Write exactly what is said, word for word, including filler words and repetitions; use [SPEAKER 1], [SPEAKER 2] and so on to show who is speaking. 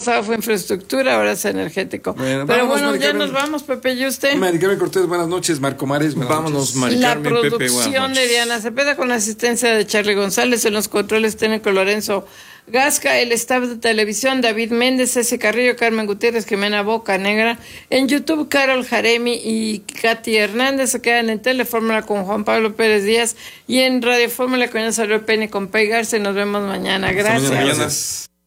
[SPEAKER 1] pasado fue infraestructura, ahora es energético. Bueno, Pero vámonos, bueno, ya nos vamos, Pepe, ¿y usted?
[SPEAKER 2] Mari Carmen Cortés, buenas noches. Marco Mares, buenas
[SPEAKER 3] Vámonos,
[SPEAKER 2] noches.
[SPEAKER 3] Mari
[SPEAKER 1] La
[SPEAKER 3] Carmen,
[SPEAKER 1] producción
[SPEAKER 3] Pepe,
[SPEAKER 1] de Diana Cepeda con la asistencia de Charlie González, en los controles técnicos Lorenzo Gasca, el staff de televisión David Méndez, Ceci Carrillo, Carmen Gutiérrez, Jimena Boca Negra, en YouTube Carol Jaremi y Katy Hernández. Se quedan en Telefórmula con Juan Pablo Pérez Díaz y en Radio Fórmula con Salud Penny con Pei Garza. Nos vemos mañana. Gracias.
[SPEAKER 3] Mañana.